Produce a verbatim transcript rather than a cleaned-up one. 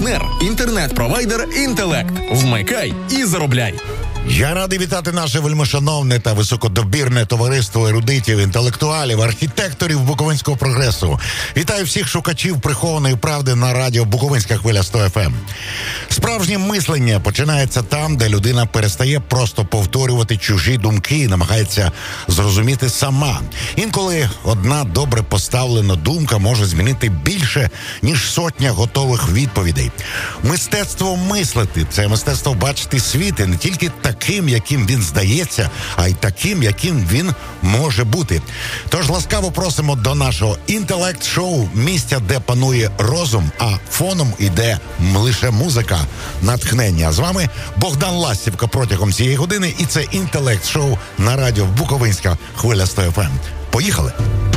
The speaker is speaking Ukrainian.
партнер, інтернет-провайдер «Інтелект». Вмикай і заробляй. Я радий вітати наше вельмишановне та високодобірне товариство ерудитів, інтелектуалів, архітекторів Буковинського прогресу. Вітаю всіх шукачів прихованої правди на радіо Буковинська хвиля сто еф ем. Справжнє мислення починається там, де людина перестає просто повторювати чужі думки і намагається зрозуміти сама. Інколи одна добре поставлена думка може змінити більше, ніж сотня готових відповідей. Мистецтво мислити – це мистецтво бачити світ і не тільки таким, яким він здається, а й таким, яким він може бути. Тож ласкаво просимо до нашого інтелект-шоу, місця, де панує розум, а фоном іде лише музика, натхнення. З вами Богдан Ластівка протягом цієї години, і це інтелект-шоу на радіо Буковинська хвиля сто еф ем. Поїхали!